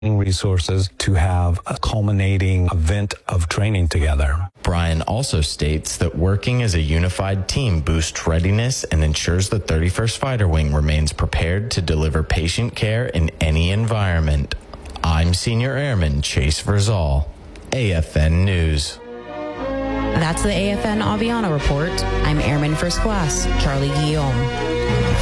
resources to have a culminating event of training together. Brian also states that working as a unified team boosts readiness and ensures the 31st Fighter Wing remains prepared to deliver patient care in any environment. I'm Senior Airman Chase Verzal, AFN News. That's the AFN Aviano Report. I'm Airman First Class Charlie Guillaume.